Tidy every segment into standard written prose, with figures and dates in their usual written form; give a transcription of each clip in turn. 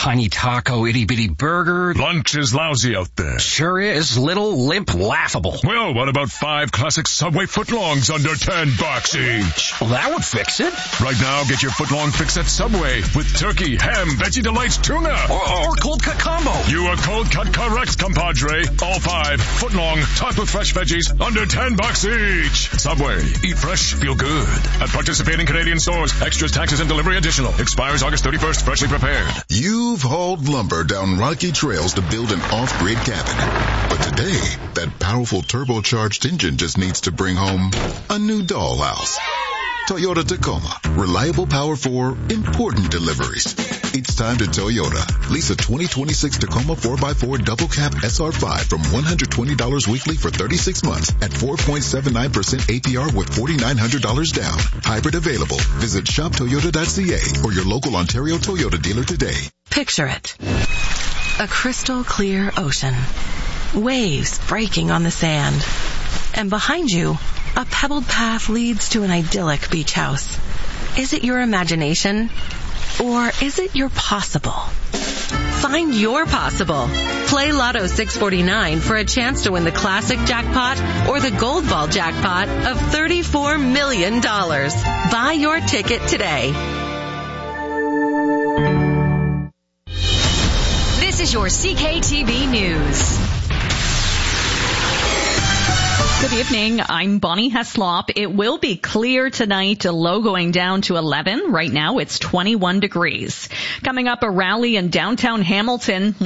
tiny taco, itty-bitty burger. Lunch is lousy out there. Sure is. Little, limp, laughable. Well, what about 5 classic Subway footlongs under $10 each? Well, that would fix it. Right now, get your footlong fix at Subway with turkey, ham, Veggie Delights, tuna. Or cold cut combo. You are cold cut correct, compadre. All 5 footlong, topped with fresh veggies, under $10 each. Subway. Eat fresh, feel good. At participating Canadian stores. Extras, taxes, and delivery additional. Expires August 31st. Freshly prepared. You've hauled lumber down rocky trails to build an off-grid cabin. But today, that powerful turbocharged engine just needs to bring home a new dollhouse. Toyota Tacoma. Reliable power for important deliveries. It's time to Toyota. Lease a 2026 Tacoma 4x4 double cab SR5 from $120 weekly for 36 months at 4.79% APR with $4,900 down. Hybrid available. Visit shoptoyota.ca or your local Ontario Toyota dealer today. Picture it. A crystal clear ocean. Waves breaking on the sand. And behind you, a pebbled path leads to an idyllic beach house. Is it your imagination? Or is it your possible? Find your possible. Play Lotto 649 for a chance to win the classic jackpot or the gold ball jackpot of $34 million. Buy your ticket today. This is your CKTB News. Good evening. I'm Bonnie Heslop. It will be clear tonight, a low going down to 11. Right now it's 21 degrees. Coming up, a rally in downtown Hamilton,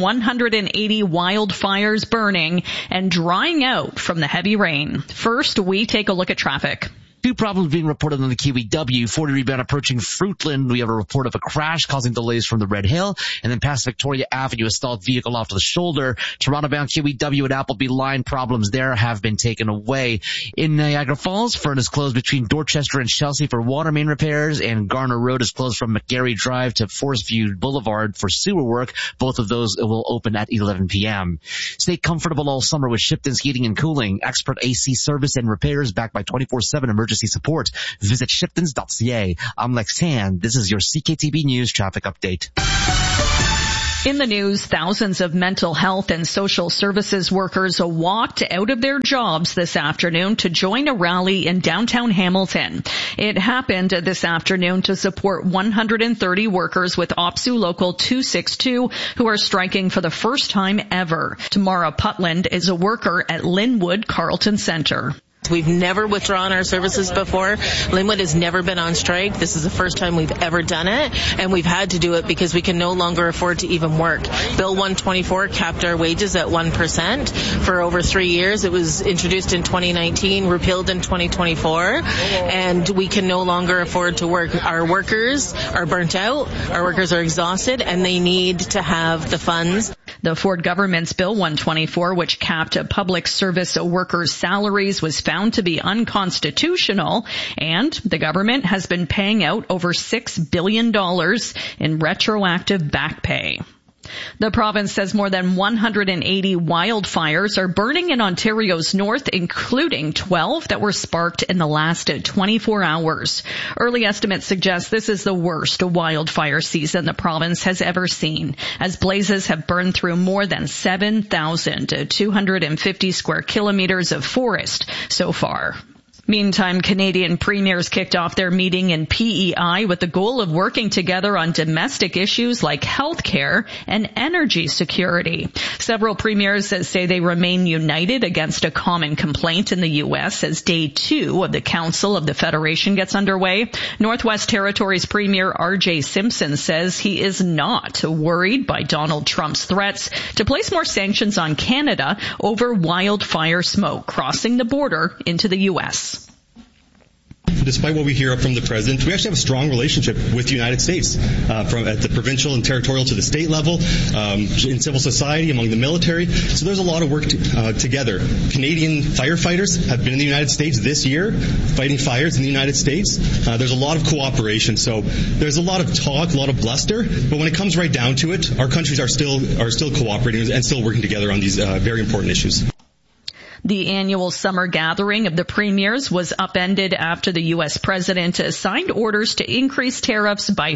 180 wildfires burning and drying out from the heavy rain. First, we take a look at traffic. 2 problems being reported on the QEW. 40 rebound approaching Fruitland. We have a report of a crash causing delays from the Red Hill. And then past Victoria Avenue, a stalled vehicle off to the shoulder. Toronto bound QEW and Appleby line problems there have been taken away. In Niagara Falls, Fern is closed between Dorchester and Chelsea for water main repairs. And Garner Road is closed from McGarry Drive to Forest View Boulevard for sewer work. Both of those will open at 11 p.m. Stay comfortable all summer with Shipton's Heating and Cooling. Expert AC service and repairs backed by 24/7 emergency support. Visit shiptons.ca. I'm Lex Tan. This is your CKTB News traffic update. In the news, thousands of mental health and social services workers walked out of their jobs this afternoon to join a rally in downtown Hamilton. It happened this afternoon to support 130 workers with OPSU Local 262 who are striking for the first time ever. Tamara Putland is a worker at Linwood Carlton Centre. We've never withdrawn our services before. Linwood has never been on strike. This is the first time we've ever done it, and we've had to do it because we can no longer afford to even work. Bill 124 capped our wages at 1% for over 3 years. It was introduced in 2019, repealed in 2024, and we can no longer afford to work. Our workers are burnt out, our workers are exhausted, and they need to have the funds. The Ford government's Bill 124, which capped public service workers' salaries, was found to be unconstitutional, and the government has been paying out over $6 billion in retroactive back pay. The province says more than 180 wildfires are burning in Ontario's north, including 12 that were sparked in the last 24 hours. Early estimates suggest this is the worst wildfire season the province has ever seen, as blazes have burned through more than 7,250 square kilometers of forest so far. Meantime, Canadian premiers kicked off their meeting in PEI with the goal of working together on domestic issues like health care and energy security. Several premiers say they remain united against a common complaint in the U.S. as Day 2 of the Council of the Federation gets underway. Northwest Territories Premier R.J. Simpson says he is not worried by Donald Trump's threats to place more sanctions on Canada over wildfire smoke crossing the border into the U.S. Despite what we hear from the president, we actually have a strong relationship with the United States, from at the provincial and territorial to the state level, in civil society, among the military. So there's a lot of work together. Canadian firefighters have been in the United States this year, fighting fires in the United States. There's a lot of cooperation. So there's a lot of talk, a lot of bluster, but when it comes right down to it, our countries are still cooperating and still working together on these very important issues. The annual summer gathering of the premiers was upended after the U.S. president signed orders to increase tariffs by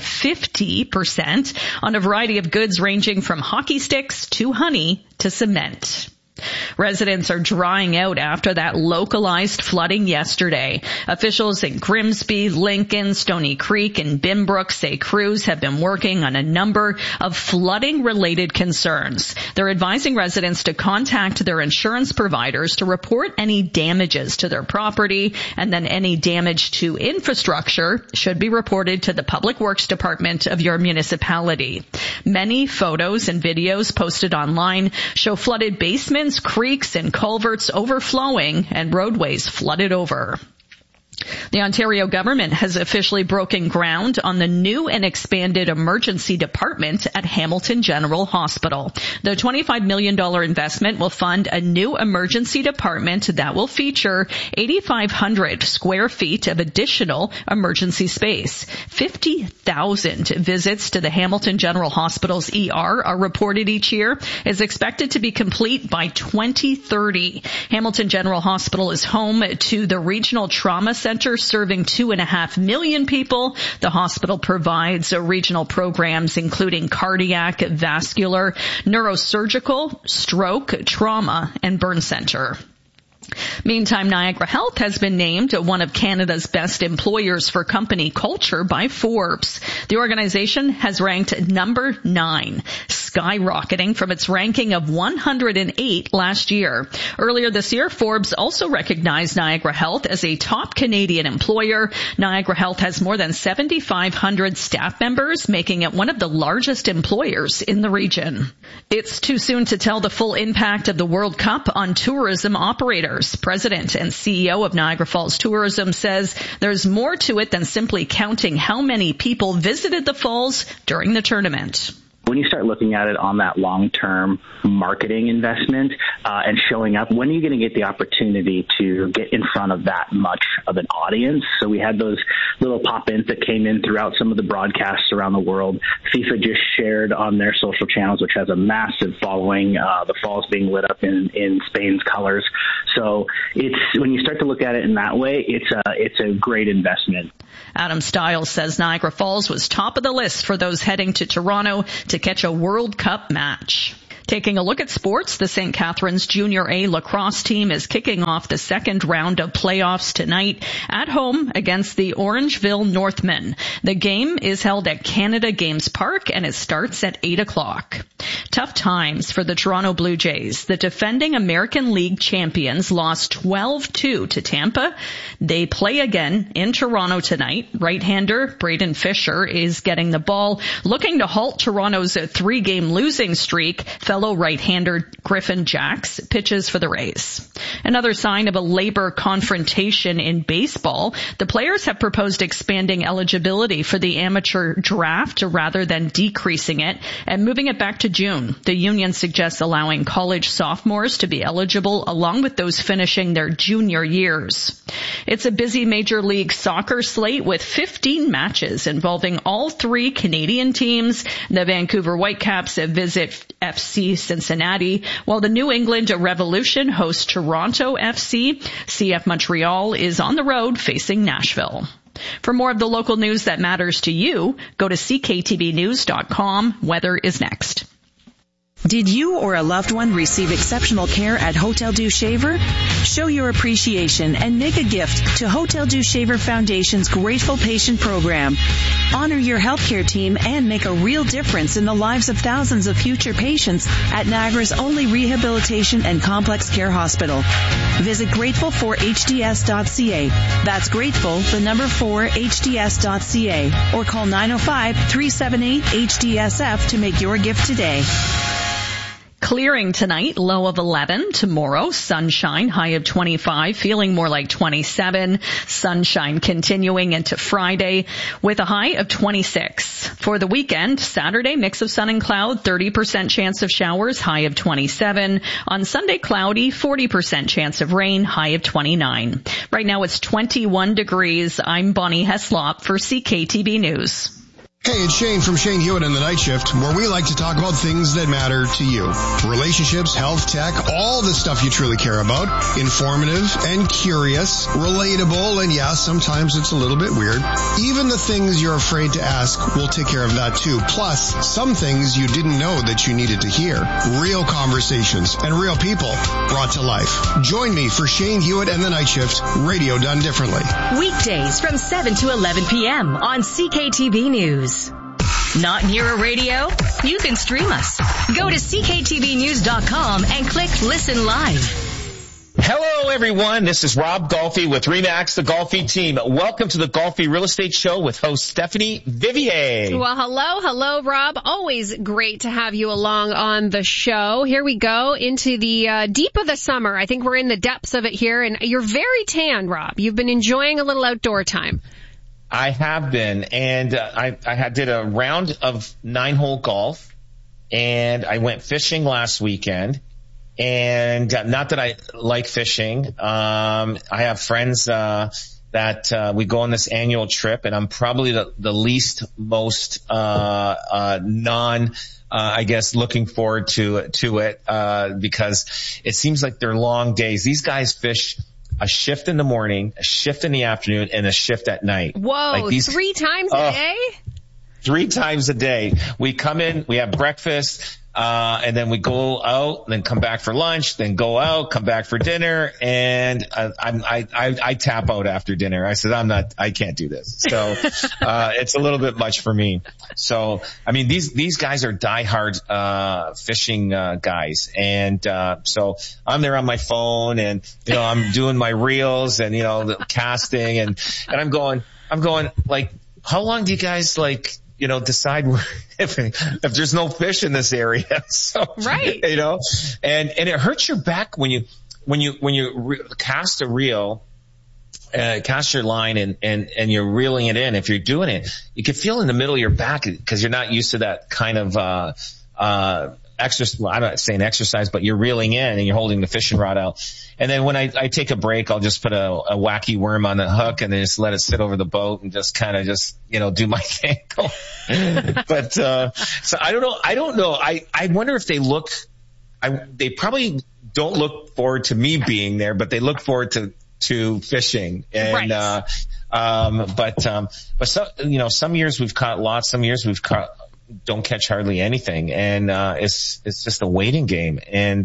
50% on a variety of goods ranging from hockey sticks to honey to cement. Residents are drying out after that localized flooding yesterday. Officials in Grimsby, Lincoln, Stony Creek, and Binbrook say crews have been working on a number of flooding-related concerns. They're advising residents to contact their insurance providers to report any damages to their property, and then any damage to infrastructure should be reported to the Public Works Department of your municipality. Many photos and videos posted online show flooded basements, creeks, and culverts overflowing and roadways flooded over. The Ontario government has officially broken ground on the new and expanded emergency department at Hamilton General Hospital. The $25 million investment will fund a new emergency department that will feature 8,500 square feet of additional emergency space. 50,000 visits to the Hamilton General Hospital's ER are reported each year, is expected to be complete by 2030. Hamilton General Hospital is home to the Regional Trauma Center, serving 2.5 million people. The hospital provides regional programs including cardiac, vascular, neurosurgical, stroke, trauma, and burn center. Meantime, Niagara Health has been named one of Canada's best employers for company culture by Forbes. The organization has ranked number 9, skyrocketing from its ranking of 108 last year. Earlier this year, Forbes also recognized Niagara Health as a top Canadian employer. Niagara Health has more than 7,500 staff members, making it one of the largest employers in the region. It's too soon to tell the full impact of the World Cup on tourism operators. President and CEO of Niagara Falls Tourism says there's more to it than simply counting how many people visited the falls during the tournament. When you start looking at it on that long-term marketing investment and showing up, when are you going to get the opportunity to get in front of that much of an audience? So we had those little pop-ins that came in throughout some of the broadcasts around the world. FIFA just shared on their social channels, which has a massive following, the falls being lit up in Spain's colors. So it's when you start to look at it in that way, it's a great investment. Adam Stiles says Niagara Falls was top of the list for those heading to Toronto to catch a World Cup match. Taking a look at sports, the St. Catharines Junior A lacrosse team is kicking off the second round of playoffs tonight at home against the Orangeville Northmen. The game is held at Canada Games Park and it starts at 8 o'clock. Tough times for the Toronto Blue Jays. The defending American League champions lost 12-2 to Tampa. They play again in Toronto tonight. Right-hander Braden Fisher is getting the ball, looking to halt Toronto's 3-game losing streak. Fellow right-hander Griffin Jacks pitches for the Rays. Another sign of a labor confrontation in baseball. The players have proposed expanding eligibility for the amateur draft rather than decreasing it and moving it back to June. The union suggests allowing college sophomores to be eligible along with those finishing their junior years. It's a busy Major League Soccer slate with 15 matches involving all 3 Canadian teams. The Vancouver Whitecaps visit FC Cincinnati, while the New England Revolution hosts Toronto FC. CF Montreal is on the road facing Nashville. For more of the local news that matters to you, go to cktvnews.com. Weather is next. Did you or a loved one receive exceptional care at Hotel du Shaver? Show your appreciation and make a gift to Hotel du Shaver Foundation's Grateful Patient Program. Honor your healthcare team and make a real difference in the lives of thousands of future patients at Niagara's only rehabilitation and complex care hospital. Visit grateful4hds.ca. That's grateful, the number 4hds.ca, or call 905-378-HDSF to make your gift today. Clearing tonight, low of 11. Tomorrow, sunshine, high of 25, feeling more like 27. Sunshine continuing into Friday with a high of 26. For the weekend, Saturday, mix of sun and cloud, 30% chance of showers, high of 27. On Sunday, cloudy, 40% chance of rain, high of 29. Right now, it's 21 degrees. I'm Bonnie Heslop for CKTB News. Hey, it's Shane from Shane Hewitt and the Night Shift, where we like to talk about things that matter to you. Relationships, health, tech, all the stuff you truly care about. Informative and curious, relatable, and yeah, sometimes it's a little bit weird. Even the things you're afraid to ask, we'll take care of that too. Plus, some things you didn't know that you needed to hear. Real conversations and real people brought to life. Join me for Shane Hewitt and the Night Shift, radio done differently. Weekdays from 7 to 11 p.m. on CKTV News. Not near a radio? You can stream us. Go to cktvnews.com and click Listen Live. Hello, everyone. This is Rob Golfi with RE/MAX, the Golfi team. Welcome to the Golfi Real Estate Show with host Stephanie Vivier. Well, hello, Rob. Always great to have you along on the show. Here we go into the deep of the summer. I think we're in the depths of it here, and you're very tan, Rob. You've been enjoying a little outdoor time. I have been, and I did a round of 9-hole golf, and I went fishing last weekend. And not that I like fishing. I have friends that we go on this annual trip, and I'm probably the least most I guess looking forward to it because it seems like they're long days. These guys fish a shift in the morning, a shift in the afternoon, and a shift at night. Whoa, like 3 times a day? 3 times a day. We come in, we have breakfast, and then we go out, and then come back for lunch, then go out, come back for dinner, and I tap out after dinner. I said, I can't do this. So, it's a little bit much for me. So, I mean, these guys are diehard, fishing, guys. And, so I'm there on my phone and, I'm doing my reels and, the casting and I'm going, like, how long do you guys decide if there's no fish in this area? So, right. And it hurts your back when you cast a reel, cast your line and you're reeling it in. If you're doing it, you can feel in the middle of your back because you're not used to that kind of, exercise. Well, I'm not saying exercise, but you're reeling in and you're holding the fishing rod out. And then when I take a break, I'll just put a wacky worm on the hook and then just let it sit over the boat and just kind of do my thing. But, so I don't know. I wonder if they probably don't look forward to me being there, but they look forward to fishing. And, right. But some years we've caught lots, some years we've caught, don't catch hardly anything. And, it's just a waiting game. And,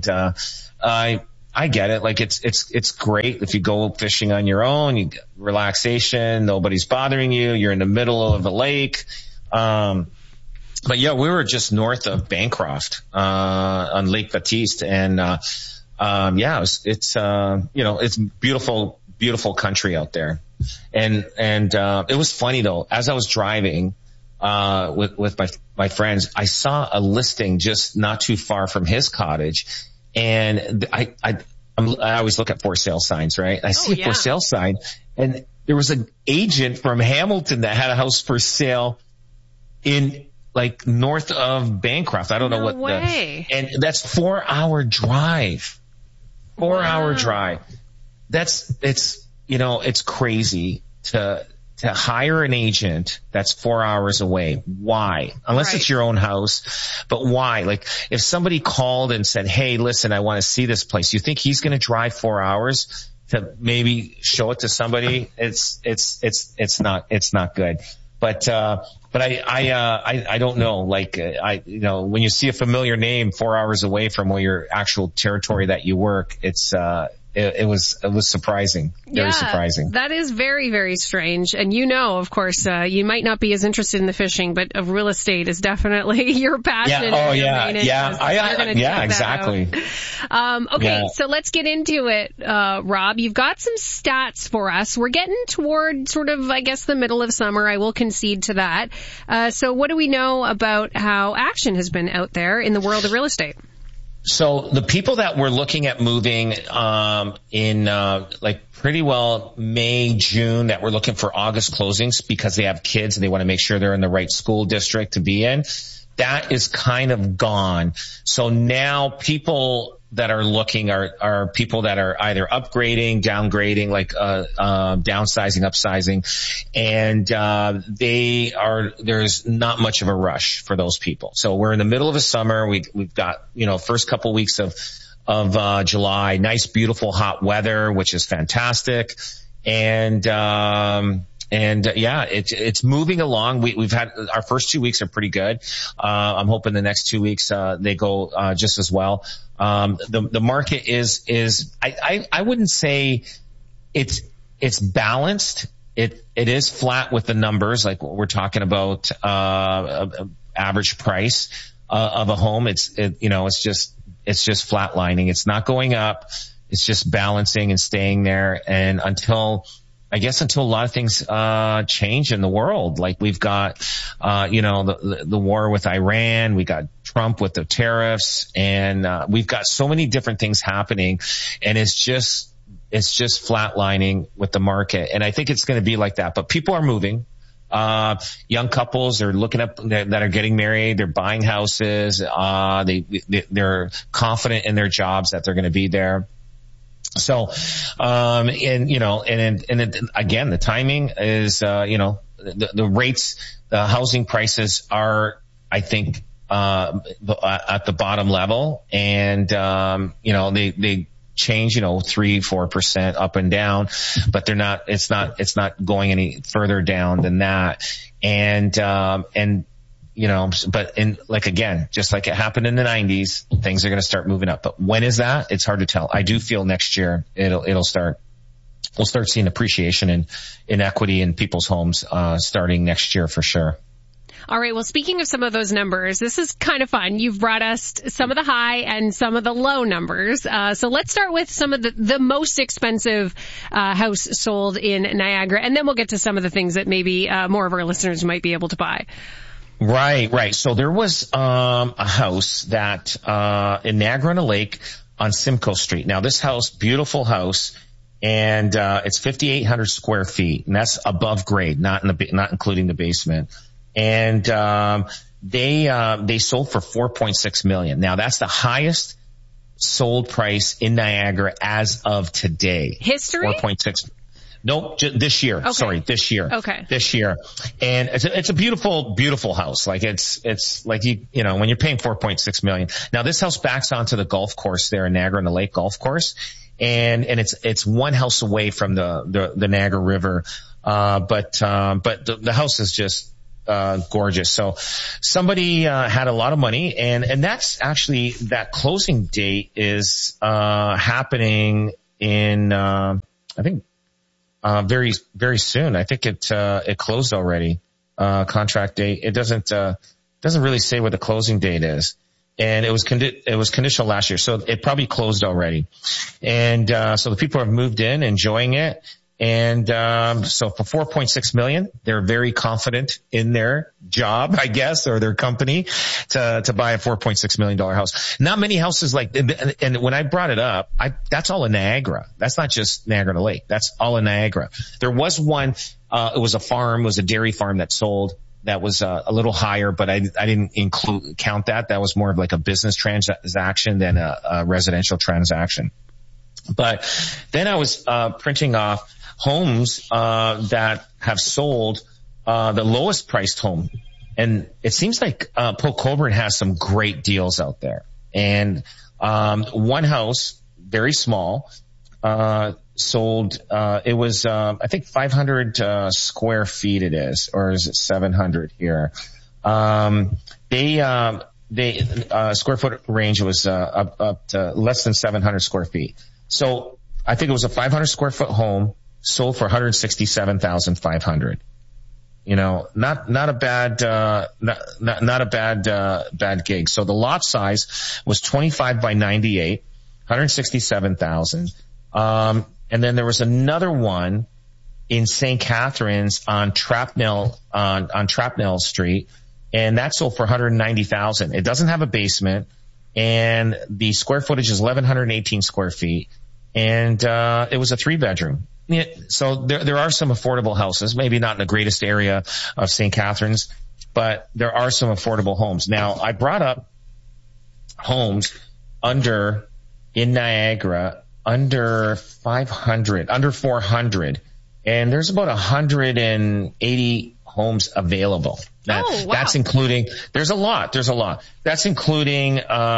I get it. Like it's great if you go fishing on your own, you get relaxation, nobody's bothering you, you're in the middle of a lake. But yeah, we were just north of Bancroft, on Lake Baptiste. And, yeah, it's beautiful, beautiful country out there. And, it was funny though, as I was driving, with my friends, I saw a listing just not too far from his cottage. And I always look at for sale signs, right? I see a for sale sign and there was an agent from Hamilton that had a house for sale in like north of Bancroft. I don't know what and that's 4-hour drive. 4-hour drive. It's crazy to hire an agent that's 4 hours away. Why? Unless it's your own house. But why? Like if somebody called and said, hey, listen, I want to see this place. You think he's going to drive 4 hours to maybe show it to somebody? It's not good. But I don't know. Like, when you see a familiar name 4 hours away from where your actual territory that you work, it was surprising. Very surprising. That is very, very strange. And of course, you might not be as interested in the fishing, but real estate is definitely your passion. Yeah. Exactly. Okay. So let's get into it. Rob, you've got some stats for us. We're getting toward sort of, I guess, the middle of summer. I will concede to that. So what do we know about how action has been out there in the world of real estate? So the people that were looking at moving in like pretty well May, June, that were looking for August closings because they have kids and they want to make sure they're in the right school district to be in, that is kind of gone. So now people that are looking are people that are either upgrading, downgrading, like downsizing, upsizing, and there's not much of a rush for those people. So we're in the middle of a summer. We've got, first couple weeks of July, nice, beautiful, hot weather, which is fantastic. And it's moving along. We've had our first 2 weeks are pretty good. I'm hoping the next 2 weeks, they go, just as well. The market is, I wouldn't say it's balanced. It is flat with the numbers, like what we're talking about, average price, of a home. It's just flatlining. It's not going up. It's just balancing and staying there. And until a lot of things change in the world, like we've got the war with Iran, we got Trump with the tariffs, and we've got so many different things happening, and it's just flatlining with the market. And I think it's going to be like that. But people are moving. Young couples are looking up that are getting married. They're buying houses. They're confident in their jobs that they're going to be there. So, again, the timing is, the rates, the housing prices are, I think, at the bottom level, and, they change, 3-4% up and down, but it's not going any further down than that. Just like it happened in the 90s, things are going to start moving up. But when is that? It's hard to tell. I do feel next year we'll start seeing appreciation in equity in people's homes, starting next year for sure. All right. Well, speaking of some of those numbers, this is kind of fun. You've brought us some of the high and some of the low numbers. So let's start with some of the most expensive house sold in Niagara, and then we'll get to some of the things that maybe more of our listeners might be able to buy. Right. So there was a house that in Niagara-on-the-Lake on Simcoe Street. Now this house, beautiful house, and it's 5,800 square feet, and that's above grade, not including the basement. And they sold for $4.6 million. Now that's the highest sold price in Niagara as of today. History? 4.6. Nope, this year. Okay. Sorry, this year. Okay. This year. And it's a beautiful, beautiful house. Like it's like when you're paying $4.6 million. Now this house backs onto the golf course there in Niagara-on-the-Lake golf course. And it's one house away from the Niagara River. But the house is just gorgeous. So somebody had a lot of money, and that's actually, that closing date is happening in I think very, very soon. I think it closed already. Contract date. It doesn't really say what the closing date is. And it was conditional last year, so it probably closed already. And so the people have moved in, enjoying it. And so for $4.6 million, they're very confident in their job, I guess, or their company to buy a $4.6 million house. Not many houses and when I brought it up, that's all in Niagara. That's not just Niagara-on-the-Lake. That's all in Niagara. There was one, it was a dairy farm that sold. That was a little higher, but I didn't count that. That was more of like a business transaction than a residential transaction. But then I was printing off homes that have sold the lowest priced home, and it seems like Paul Colborne has some great deals out there. And one house, very small, sold, it was I think 500 square feet it is, or is it 700 here? They square foot range was up to less than 700 square feet. So I think it was a 500 square foot home, sold for $167,500. Not a bad gig. So the lot size was 25 by 98, $167,000. And then there was another one in St. Catharines on Trapnell Street, and that sold for $190,000. It doesn't have a basement, and the square footage is 1,118 square feet, and it was a 3-bedroom. Yeah, so there are some affordable houses, maybe not in the greatest area of St. Catharines, but there are some affordable homes. Now, I brought up homes under in Niagara under 500, under 400, and there's about 180 homes available. Now, that's including, there's a lot. That's including,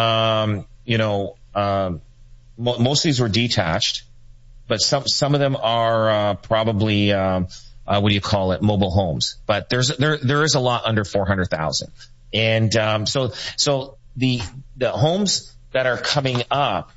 most of these were detached, but some of them are, probably, mobile homes. But there is a lot under 400,000. And, so the homes that are coming up,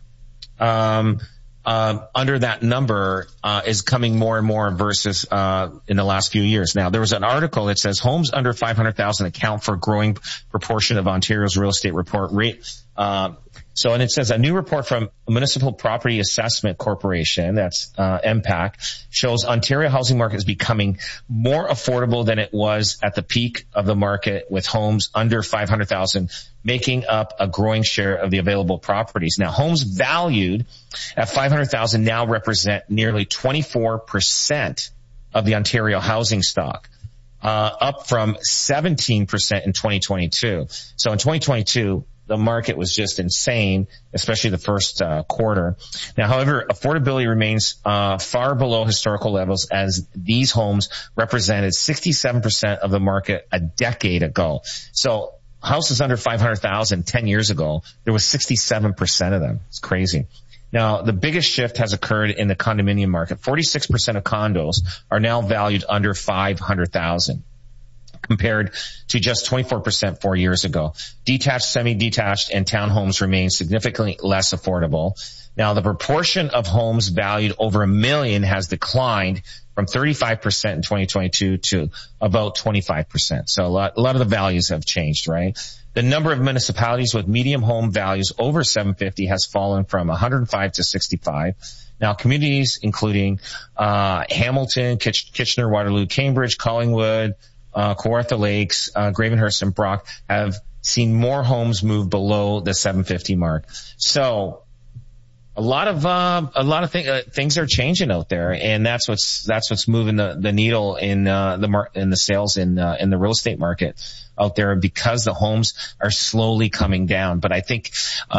under that number, is coming more and more versus, in the last few years. Now, there was an article that says homes under 500,000 account for a growing proportion of Ontario's real estate report rate. And it says a new report from Municipal Property Assessment Corporation, that's MPAC, shows Ontario housing market is becoming more affordable than it was at the peak of the market, with homes under 500,000 making up a growing share of the available properties. Now, homes valued at 500,000 now represent nearly 24% of the Ontario housing stock, up from 17% in 2022. So in 2022, the market was just insane, especially the first quarter. Now, however, affordability remains far below historical levels, as these homes represented 67% of the market a decade ago. So houses under 500,000 10 years ago, there was 67% of them. It's crazy. Now, the biggest shift has occurred in the condominium market. 46% of condos are now valued under 500,000. Compared to just 24% 4 years ago. Detached, semi-detached, and townhomes remain significantly less affordable. Now, the proportion of homes valued over $1 million has declined from 35% in 2022 to about 25%. So a lot of the values have changed, right? The number of municipalities with medium home values over 750 has fallen from 105 to 65. Now, communities including Hamilton, Kitchener, Waterloo, Cambridge, Collingwood, Kawartha Lakes, Gravenhurst, and Brock have seen more homes move below the 750 mark. So a lot of things are changing out there, and that's what's moving the needle in the sales in the real estate market out there, because the homes are slowly coming down. But I think,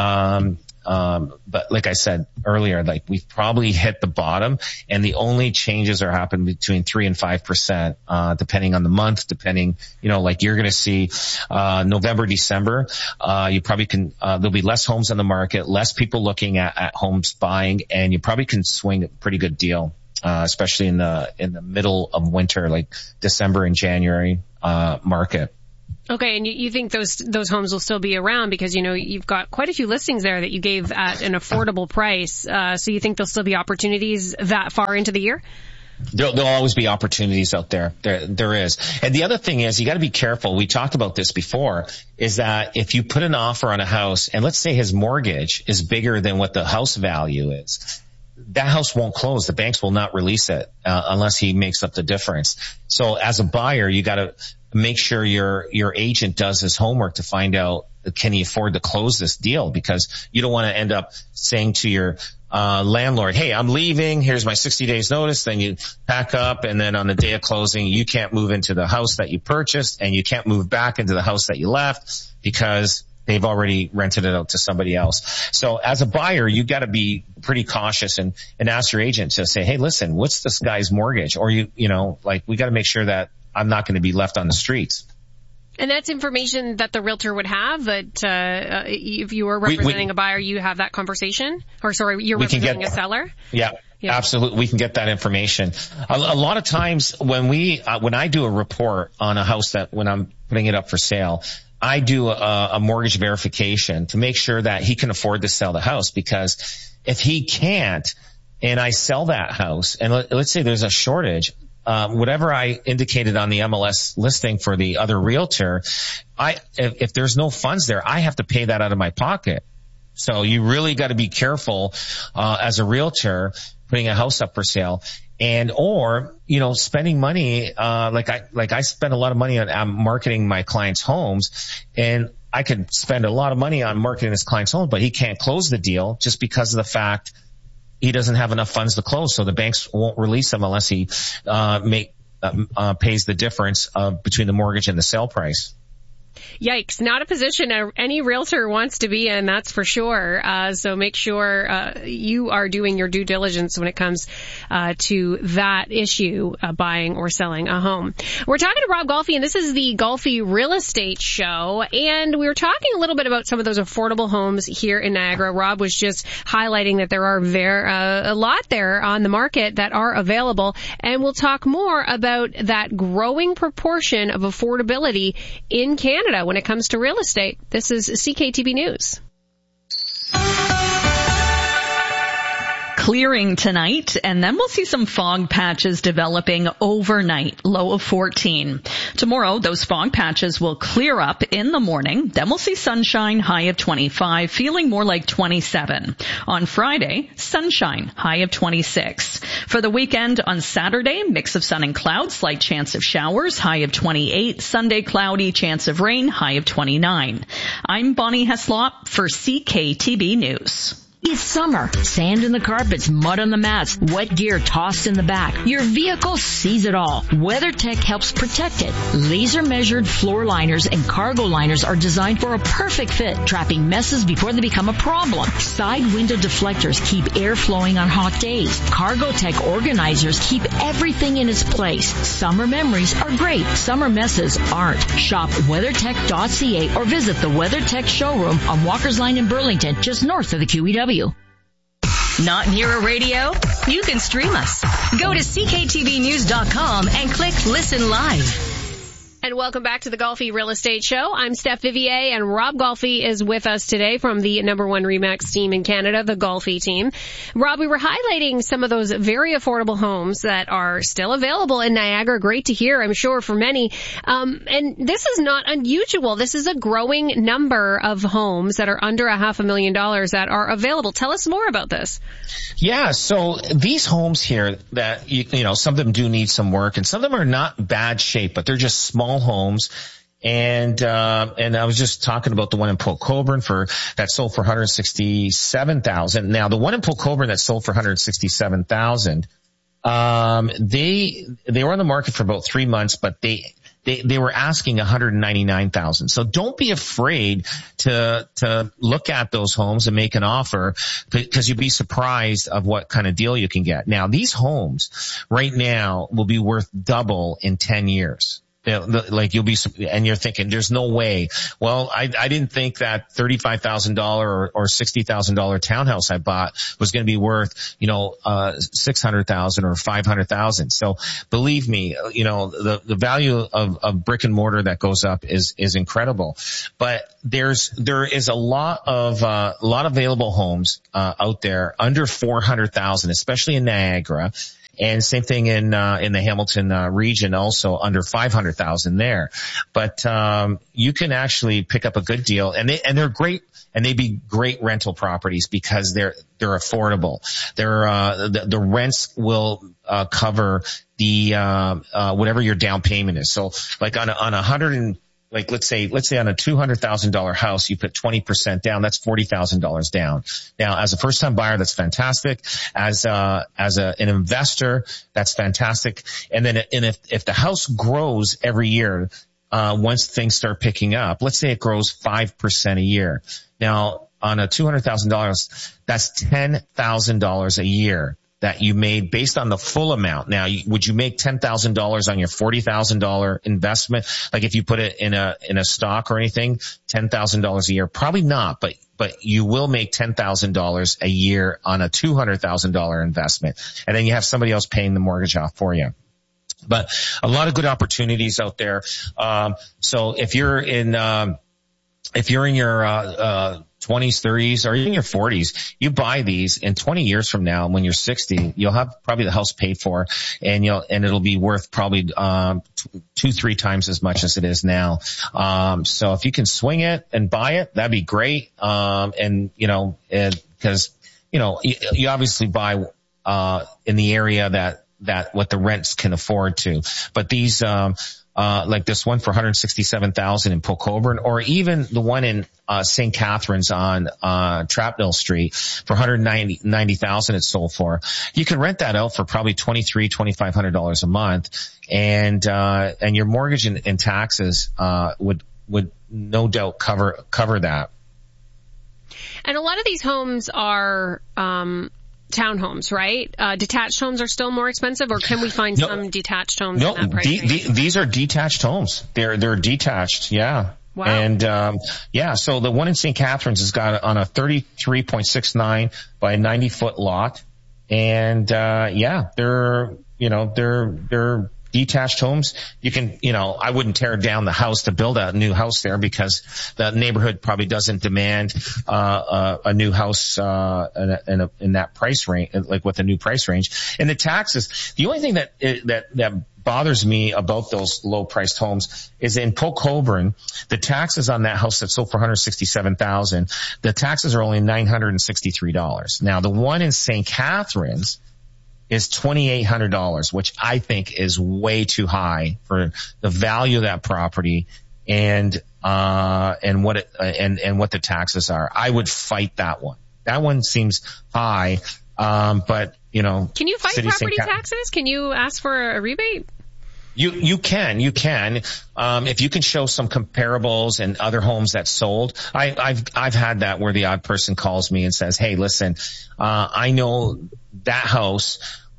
but like I said earlier, like we've probably hit the bottom, and the only changes are happening between 3 and 5%, depending on the month, like you're going to see, November, December, you probably can, there'll be less homes on the market, less people looking at homes buying, and you probably can swing a pretty good deal, especially in the middle of winter, like December and January, market. Okay, and you think those homes will still be around because, you've got quite a few listings there that you gave at an affordable price. So you think there'll still be opportunities that far into the year? There'll always be opportunities out there. There is. And the other thing is, you got to be careful. We talked about this before, is that if you put an offer on a house, and let's say his mortgage is bigger than what the house value is, that house won't close. The banks will not release it unless he makes up the difference. So as a buyer, you got to make sure your agent does his homework to find out, can he afford to close this deal? Because you don't want to end up saying to your landlord, hey, I'm leaving, here's my 60 days notice, then you pack up, and then on the day of closing, you can't move into the house that you purchased, and you can't move back into the house that you left because they've already rented it out to somebody else. So as a buyer, you got to be pretty cautious and ask your agent to say, hey, listen, what's this guy's mortgage? Or we got to make sure that I'm not going to be left on the streets. And that's information that the realtor would have, that if you were representing a buyer, you have that conversation? Or sorry, you're representing a seller? Yeah, absolutely. We can get that information. A lot of times when I do a report on a house when I'm putting it up for sale, I do a mortgage verification to make sure that he can afford to sell the house, because if he can't, and I sell that house, and let's say there's a shortage, whatever I indicated on the MLS listing for the other realtor, if there's no funds there, I have to pay that out of my pocket. So you really got to be careful, as a realtor putting a house up for sale, or spending money, like I spend a lot of money on marketing my clients' homes, and I could spend a lot of money on marketing his client's home, but he can't close the deal just because of the fact he doesn't have enough funds to close. So the banks won't release him unless he pays the difference between the mortgage and the sale price. Yikes, not a position any realtor wants to be in, that's for sure. So make sure you are doing your due diligence when it comes to that issue, buying or selling a home. We're talking to Rob Golfi, and this is the Golfi Real Estate Show, and we were talking a little bit about some of those affordable homes here in Niagara. Rob was just highlighting that there are a lot there on the market that are available, and we'll talk more about that growing proportion of affordability in Canada when it comes to real estate. This is CKTB News. Clearing tonight, and then we'll see some fog patches developing overnight, low of 14. Tomorrow, those fog patches will clear up in the morning. Then we'll see sunshine, high of 25, feeling more like 27. On Friday, sunshine, high of 26. For the weekend, on Saturday, mix of sun and clouds, slight chance of showers, high of 28. Sunday, cloudy, chance of rain, high of 29. I'm Bonnie Heslop for CKTB News. It's summer. Sand in the carpets, mud on the mats, wet gear tossed in the back. Your vehicle sees it all. WeatherTech helps protect it. Laser-measured floor liners and cargo liners are designed for a perfect fit, trapping messes before they become a problem. Side window deflectors keep air flowing on hot days. CargoTech organizers keep everything in its place. Summer memories are great. Summer messes aren't. Shop WeatherTech.ca or visit the WeatherTech showroom on Walker's Line in Burlington, just north of the QEW. Not near a radio? You can stream us. Go to CKTVnews.com and click Listen Live. And welcome back to the Golfi Real Estate Show. I'm Steph Vivier, and Rob Golfi is with us today from the number one RE/MAX team in Canada, the Golfi team. Rob, we were highlighting some of those very affordable homes that are still available in Niagara. Great to hear, I'm sure, for many. And this is not unusual. This is a growing number of homes that are under $500,000 that are available. Tell us more about this. Yeah, so these homes here that, you know, some of them do need some work, and some of them are not bad shape, but they're just small homes. And I was just talking about the one in Port Colborne that sold for $167,000. Now, the one in Port Colborne that sold for $167,000, they were on the market for about 3 months, but they were asking $199,000. So don't be afraid to look at those homes and make an offer, because you'll be surprised of what kind of deal you can get. Now, these homes right now will be worth double in 10 years. Like you'll be, and you're thinking, there's no way. Well, I didn't think that $35,000 or $60,000 townhouse I bought was going to be worth, $600,000 or $500,000. So believe me, the value of brick and mortar that goes up is incredible. But there is a lot of available homes, out there under $400,000, especially in Niagara. And same thing in the Hamilton region, also under $500,000 there. But you can actually pick up a good deal, and they're great, and they'd be great rental properties because they're affordable. The rents will cover the whatever your down payment is. So like on a let's say on a $200,000 house, you put 20% down. That's $40,000 down. Now, as a first-time buyer, that's fantastic. As an investor, that's fantastic. And then, if the house grows every year, once things start picking up, let's say it grows 5% a year. Now, on a $200,000, that's $10,000 a year that you made based on the full amount. Now, would you make $10,000 on your $40,000 investment? Like if you put it in a stock or anything, $10,000 a year? Probably not, but you will make $10,000 a year on a $200,000 investment. And then you have somebody else paying the mortgage off for you. But a lot of good opportunities out there. So if you're in your 20s, 30s, or even your 40s, you buy these, in 20 years from now, when you're 60, you'll have probably the house paid for, and it'll be worth probably 2-3 times as much as it is now. So if you can swing it and buy it, that'd be great. And because you obviously buy in the area that what the rents can afford to. But these like this one for $167,000 in Port Colborne, or even the one in St. Catharines on Trapnell Street for $190,000 it sold for. You can rent that out for probably $2,500 a month, and your mortgage and taxes would no doubt cover that. And a lot of these homes are townhomes, right? Detached homes are still more expensive, or can we find some detached homes in that price range? These are detached homes. They're detached, yeah. Wow. And so the one in St. Catharines has got on a 33.69 by 90-foot lot, and they're detached homes. You can, I wouldn't tear down the house to build a new house there, because the neighborhood probably doesn't demand a new house in that price range, like with a new price range. And the taxes, the only thing that bothers me about those low priced homes is in Polk Holborn, the taxes on that house that sold for $167,000, the taxes are only $963. Now the one in St. Catharines is $2,800, which I think is way too high for the value of that property and what the taxes are. I would fight that one. That one seems high, but Can you fight property taxes? Can you ask for a rebate? You can. If you can show some comparables and other homes that sold. I've had that where the odd person calls me and says, hey, listen, I know that house,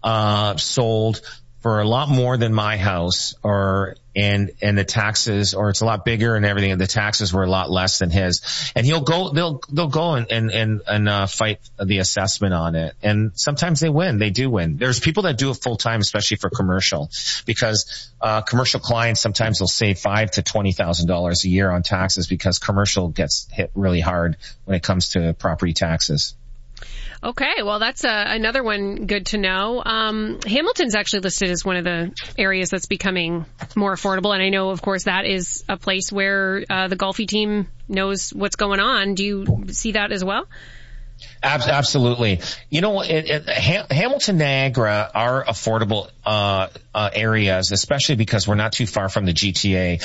sold for a lot more than my house, and the taxes, or it's a lot bigger and everything, and the taxes were a lot less than his. And they'll go and fight the assessment on it. And sometimes they win. They do win. There's people that do it full time, especially for commercial, because, commercial clients, sometimes they'll save $5,000 to $20,000 a year on taxes, because commercial gets hit really hard when it comes to property taxes. Okay, well, that's another one good to know. Hamilton's actually listed as one of the areas that's becoming more affordable, and I know, of course, that is a place where the Golfi team knows what's going on. Do you see that as well? Absolutely. Hamilton, Niagara are affordable areas, especially because we're not too far from the GTA,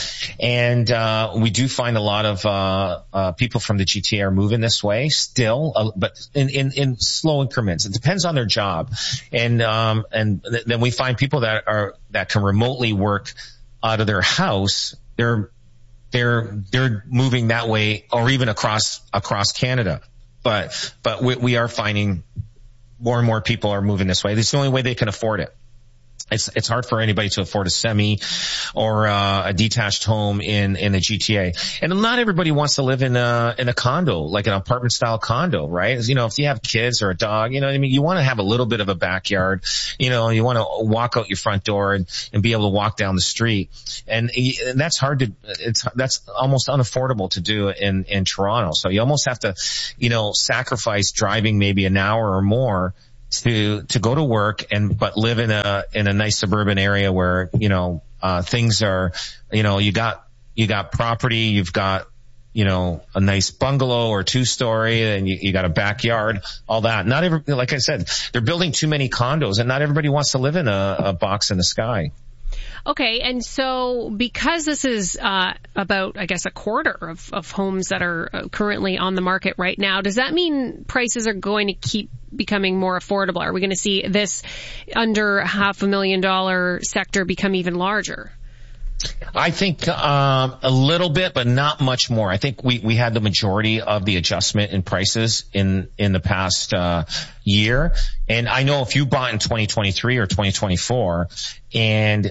and we do find a lot of people from the GTA are moving this way still, but in slow increments. It depends on their job, and then we find people that can remotely work out of their house. They're moving that way, or even across Canada. But we are finding more and more people are moving this way. It's the only way they can afford it. It's hard for anybody to afford a semi or a detached home in the GTA. And not everybody wants to live in a condo, like an apartment style condo, right? If you have kids or a dog, you want to have a little bit of a backyard. You want to walk out your front door and be able to walk down the street. And that's that's almost unaffordable to do in Toronto. So you almost have to, sacrifice driving maybe an hour or more to go to work but live in a nice suburban area where, things are, you got property, you've got, a nice bungalow or 2-story, and you got a backyard, all that. Like I said, they're building too many condos, and not everybody wants to live in a box in the sky. Okay, and so because this is about, I guess, a quarter of homes that are currently on the market right now, does that mean prices are going to keep becoming more affordable? Are we going to see this under $500,000 sector become even larger? I think a little bit, but not much more. I think we had the majority of the adjustment in prices in the past year. And I know if you bought in 2023 or 2024 and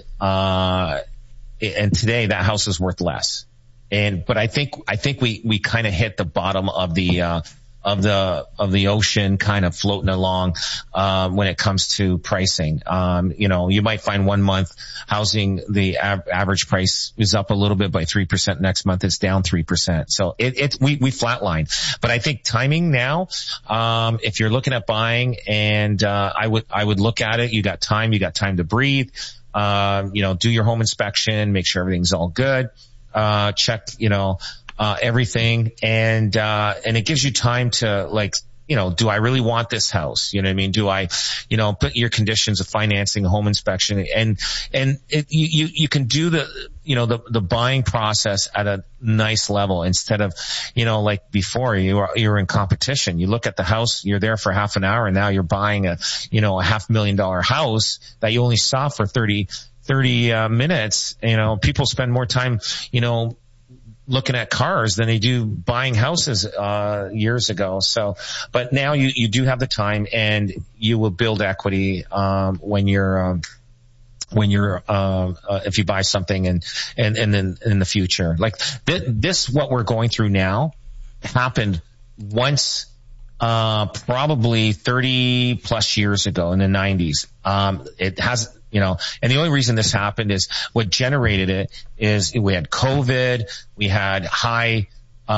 today that house is worth less. But I think we kind of hit the bottom of the ocean, kind of floating along when it comes to pricing. You might find one month housing, the average price is up a little bit by 3%. Next month it's down 3%. So we flatline. But I think timing now, if you're looking at buying, and I would look at it. You got time to breathe. Do your home inspection, make sure everything's all good. Check, everything, and it gives you time to, do I really want this house? You know what I mean? Do I, put your conditions of financing, home inspection, and you can do the buying process at a nice level instead of, like before you're in competition. You look at the house, you're there for half an hour, and now you're buying a $500,000 house that you only saw for 30 minutes. People spend more time, looking at cars than they do buying houses years ago. So, but now you do have the time, and you will build equity when you're if you buy something and then in the future. Like this what we're going through now happened once probably 30 plus years ago in the 90s. It has, and the only reason this happened is what generated it is we had COVID, we had high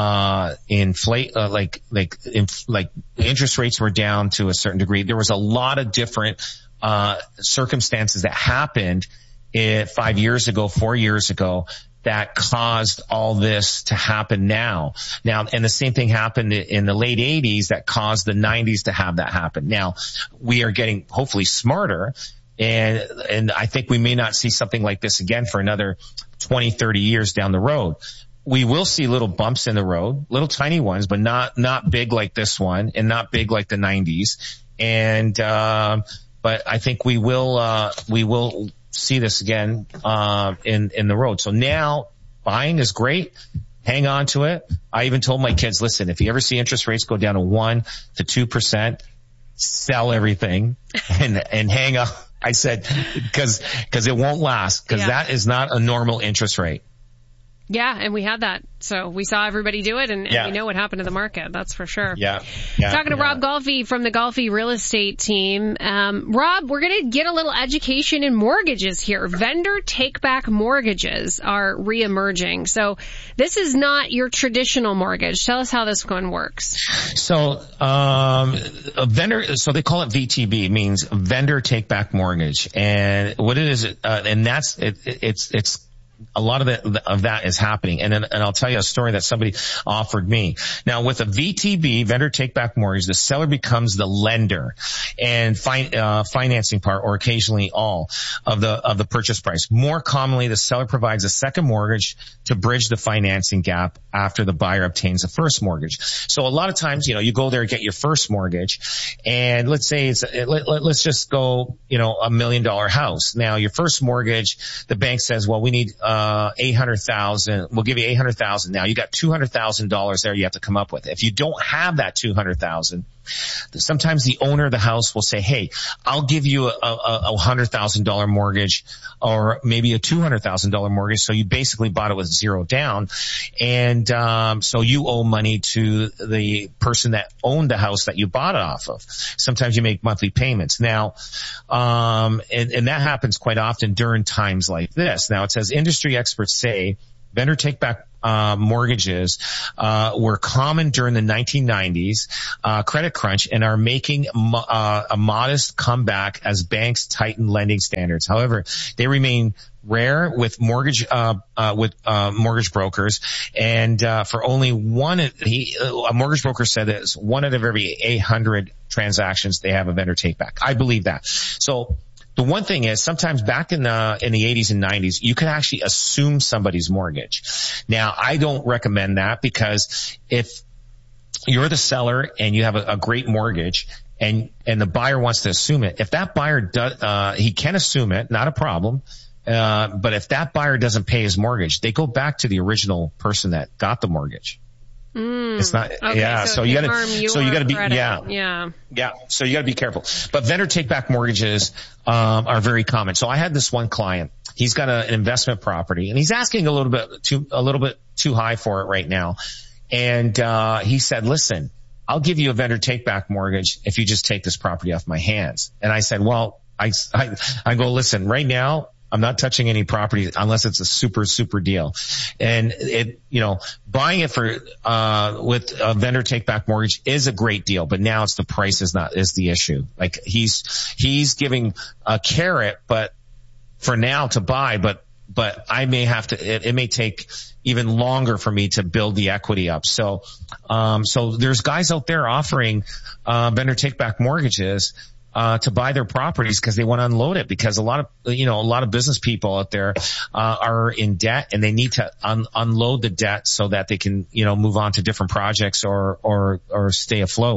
interest rates were down to a certain degree. There was a lot of different circumstances that happened 5 years ago, 4 years ago, that caused all this to happen now. And the same thing happened in the late 80s that caused the 90s to have that happen. Now, we are getting hopefully smarter, and I think we may not see something like this again for another 20, 30 years down the road. We will see little bumps in the road, little tiny ones, but not big like this one, and not big like the 90s. And but I think we will see this again in the road. So now buying is great. Hang on to it. I even told my kids, listen, if you ever see interest rates go down to 1% to 2%, sell everything and hang on. I said, because it won't last, because that is not a normal interest rate. Yeah, and we had that. So we saw everybody do it, and we know what happened to the market. That's for sure. Yeah. Talking to Rob Golfi from the Golfi Real Estate team. Rob, we're going to get a little education in mortgages here. Vendor take-back mortgages are reemerging. So this is not your traditional mortgage. Tell us how this one works. So a vendor, so they call it VTB, means vendor take-back mortgage. And what it is, and that's it's a lot of that is happening. And I'll tell you a story that somebody offered me. Now, with a VTB, vendor take-back mortgage, the seller becomes the lender and financing part, or occasionally all of the purchase price. More commonly, the seller provides a second mortgage to bridge the financing gap after the buyer obtains a first mortgage. So a lot of times, you go there and get your first mortgage, and let's say let's just go, $1 million house. Now, your first mortgage, the bank says, well, we need $800,000. We'll give you $800,000. Now you got $200,000 there you have to come up with. If you don't have that $200,000, sometimes the owner of the house will say, hey, I'll give you a $100,000 mortgage, or maybe a $200,000 mortgage. So you basically bought it with zero down. And, so you owe money to the person that owned the house that you bought it off of. Sometimes you make monthly payments. Now, and that happens quite often during times like this. Now, it says industry experts say vendor take-back mortgages were common during the 1990s credit crunch, and are making a modest comeback as banks tighten lending standards. However, they remain rare with mortgage brokers, and for only a mortgage broker said that it's 1 out of every 800 transactions they have a vendor take-back. I believe that. So the one thing is, sometimes back in the 80s and 90s, you could actually assume somebody's mortgage. Now, I don't recommend that, because if you're the seller and you have a great mortgage and the buyer wants to assume it, if that buyer does, he can assume it, not a problem. But if that buyer doesn't pay his mortgage, they go back to the original person that got the mortgage. It's not, okay, so you gotta be, yeah. So you gotta be careful. But vendor take-back mortgages, are very common. So I had this one client, he's got an investment property, and he's asking a little bit too high for it right now. And, he said, listen, I'll give you a vendor take-back mortgage if you just take this property off my hands. And I said, well, I go, listen, right now, I'm not touching any property unless it's a super, super deal. And buying it with a vendor take back mortgage is a great deal, but now it's the price is the issue. Like he's giving a carrot, but for now to buy, but I may have to, it may take even longer for me to build the equity up. So there's guys out there offering, vendor take back mortgages, to buy their properties because they want to unload it, because a lot of business people out there, are in debt, and they need to unload the debt so that they can, move on to different projects or stay afloat.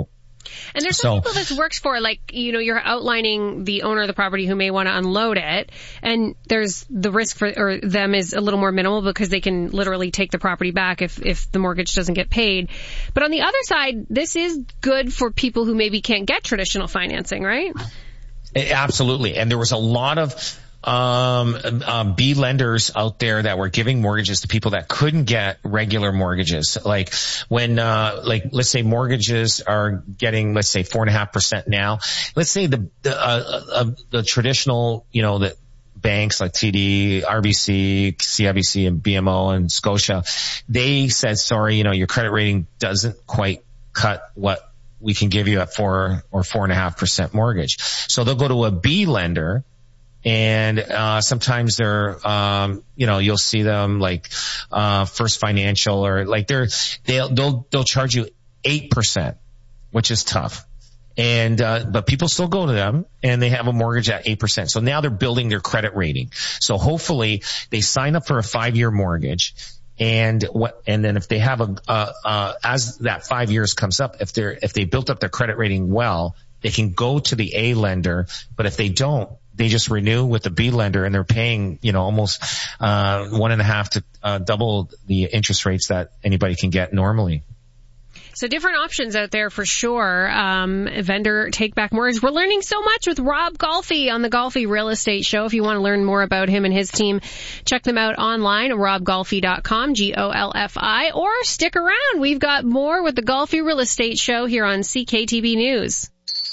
And there's some people this works for, like, you're outlining the owner of the property who may want to unload it, and there's the risk for them is a little more minimal because they can literally take the property back if the mortgage doesn't get paid. But on the other side, this is good for people who maybe can't get traditional financing, right? Absolutely. And there was a lot of B lenders out there that were giving mortgages to people that couldn't get regular mortgages. Like when, let's say mortgages are getting, let's say 4.5% now. Let's say the traditional, the banks like TD, RBC, CIBC, and BMO and Scotia, they said, sorry, your credit rating doesn't quite cut what we can give you at 4 or 4.5% mortgage. So they'll go to a B lender. And sometimes they're, you'll see them like First Financial, or like they'll charge you 8%, which is tough. And but people still go to them, and they have a mortgage at 8%. So now they're building their credit rating. So hopefully they sign up for a 5-year mortgage. And then if they have as that 5 years comes up, if they built up their credit rating well, they can go to the A lender. But if they don't, they just renew with the B lender, and they're paying, almost 1.5 to double the interest rates that anybody can get normally. So different options out there for sure. Vendor take-back mortgage. We're learning so much with Rob Golfi on the Golfi Real Estate Show. If you want to learn more about him and his team, check them out online at robgolfi.com, GOLFI, or stick around. We've got more with the Golfi Real Estate Show here on CKTB News.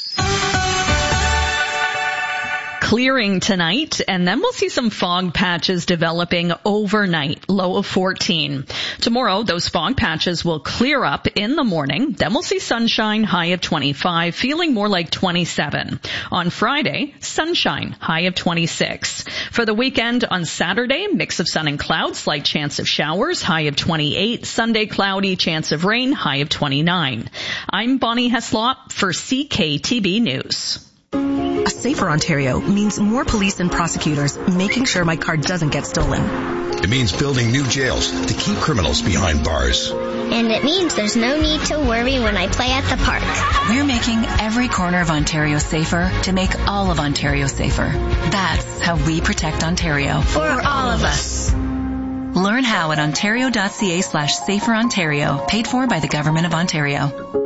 Clearing tonight, and then we'll see some fog patches developing overnight, low of 14. Tomorrow, those fog patches will clear up in the morning. Then we'll see sunshine, high of 25, feeling more like 27. On Friday, sunshine, high of 26. For the weekend, on Saturday, mix of sun and clouds, slight chance of showers, high of 28. Sunday, cloudy, chance of rain, high of 29. I'm Bonnie Heslop for CKTB News. A safer Ontario means more police and prosecutors making sure my car doesn't get stolen. It means building new jails to keep criminals behind bars. And it means there's no need to worry when I play at the park. We're making every corner of Ontario safer to make all of Ontario safer. That's how we protect Ontario. For all of us. Learn how at ontario.ca/saferontario, paid for by the Government of Ontario.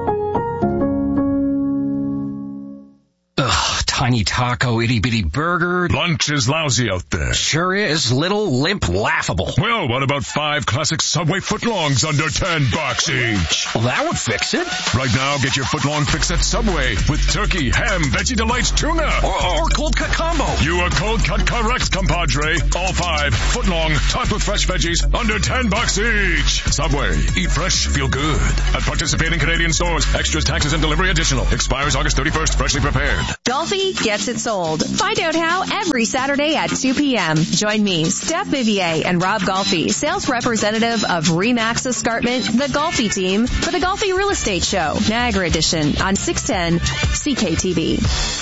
Tiny taco, itty-bitty burger. Lunch is lousy out there. Sure is. Little, limp, laughable. Well, what about 5 classic Subway footlongs under $10 each? Well, that would fix it. Right now, get your footlong fix at Subway with turkey, ham, Veggie Delights, tuna. Or cold cut combo. You are cold cut correct, compadre. All 5 footlong, topped with fresh veggies, under $10 each. Subway. Eat fresh, feel good. At participating Canadian stores. Extras, taxes, and delivery additional. Expires August 31st. Freshly prepared. Golfi gets it sold. Find out how every Saturday at 2 p.m. Join me, Steph Vivier, and Rob Golfi, sales representative of RE/MAX Escarpment, the Golfi team, for the Golfi Real Estate Show, Niagara Edition, on 610 CKTV.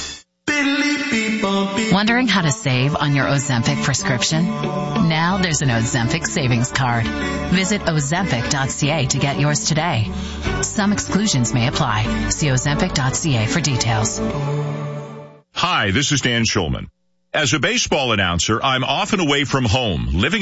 Wondering how to save on your Ozempic prescription? Now there's an Ozempic savings card. Visit Ozempic.ca to get yours today. Some exclusions may apply. See Ozempic.ca for details. Hi, this is Dan Schulman. As a baseball announcer, I'm often away from home, living